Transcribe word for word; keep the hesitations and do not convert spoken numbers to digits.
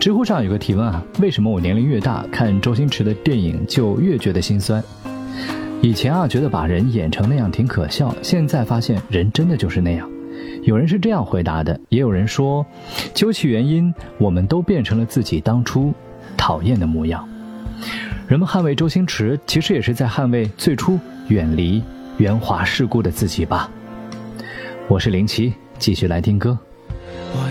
知乎上有个提问啊，为什么我年龄越大，看周星驰的电影就越觉得心酸？以前啊，觉得把人演成那样挺可笑，现在发现人真的就是那样。有人是这样回答的，也有人说，究其原因，我们都变成了自己当初讨厌的模样。人们捍卫周星驰，其实也是在捍卫最初远离圆滑世故的自己吧。我是林奇，继续来听歌。